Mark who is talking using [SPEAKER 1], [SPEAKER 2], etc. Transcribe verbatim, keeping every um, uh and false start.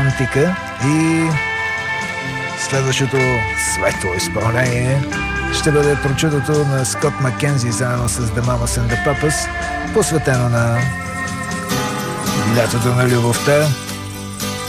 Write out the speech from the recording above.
[SPEAKER 1] романтика. И следващото светло изпълнение ще бъде прочудото на Скот Маккензи заедно с The Mamas and the Papas, посветено на лятото на любовта.